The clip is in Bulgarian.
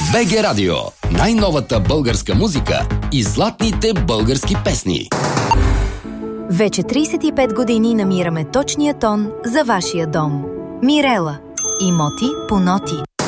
БГ Радио. Най-новата българска музика и златните български песни. Вече 35 години намираме точния тон за вашия дом. Мирела. Имоти по ноти.